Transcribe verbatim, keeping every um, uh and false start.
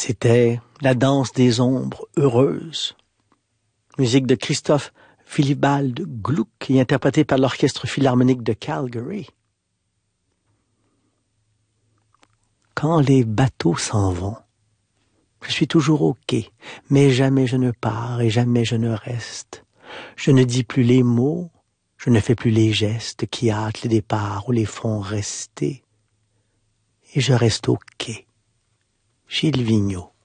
C'était la danse des ombres heureuses. Musique de Christophe Willibald Gluck et interprétée par l'Orchestre philharmonique de Calgary. Quand les bateaux s'en vont, je suis toujours au quai, mais jamais je ne pars et jamais je ne reste. Je ne dis plus les mots, je ne fais plus les gestes qui hâtent les départs ou les font rester. Et je reste au quai. Gilles Vigneault.